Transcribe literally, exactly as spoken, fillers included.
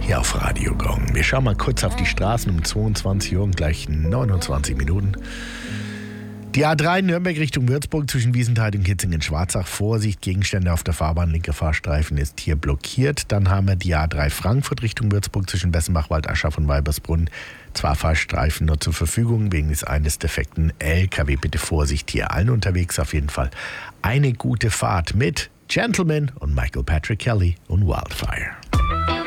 hier auf Radio Gong. Wir schauen mal kurz auf die Straßen um zweiundzwanzig Uhr und gleich neunundzwanzig Minuten. Die A drei Nürnberg Richtung Würzburg zwischen Wiesenthal und Kitzingen-Schwarzach. Vorsicht, Gegenstände auf der Fahrbahn, linker Fahrstreifen ist hier blockiert. Dann haben wir die A drei Frankfurt Richtung Würzburg zwischen Bessenbach, Waldaschach und Weibersbrunn. Zwei Fahrstreifen nur zur Verfügung wegen des eines defekten L K W. Bitte Vorsicht hier allen unterwegs. Auf jeden Fall eine gute Fahrt mit Gentleman und Michael Patrick Kelly und Wildfire.